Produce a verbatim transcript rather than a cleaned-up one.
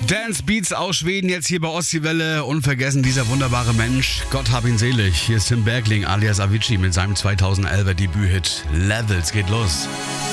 Dance Beats aus Schweden, jetzt hier bei Ostseewelle. Unvergessen dieser wunderbare Mensch. Gott hab ihn selig. Hier ist Tim Bergling alias Avicii mit seinem zweitausendelfer Debüthit Levels. Geht los.